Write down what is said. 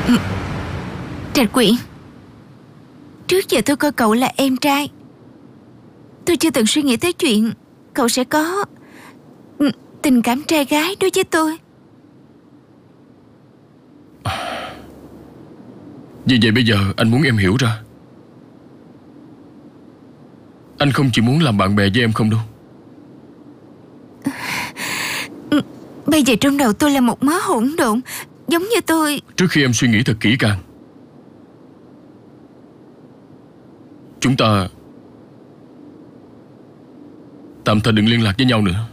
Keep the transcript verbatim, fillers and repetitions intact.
Trạch Quyện, trước giờ tôi coi cậu là em trai. Tôi chưa từng suy nghĩ tới chuyện cậu sẽ có tình cảm trai gái đối với tôi. Vì vậy bây giờ anh muốn em hiểu ra. Anh không chỉ muốn làm bạn bè với em không đâu. Bây giờ trong đầu tôi là một mớ hỗn độn, giống như tôi. Trước khi em suy nghĩ thật kỹ càng, chúng ta tạm thời đừng liên lạc với nhau nữa.